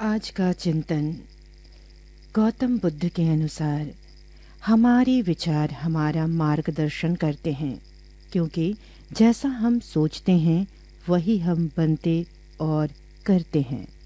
आज का चिंतन। गौतम बुद्ध के अनुसार हमारे विचार हमारा मार्गदर्शन करते हैं, क्योंकि जैसा हम सोचते हैं वही हम बनते और करते हैं।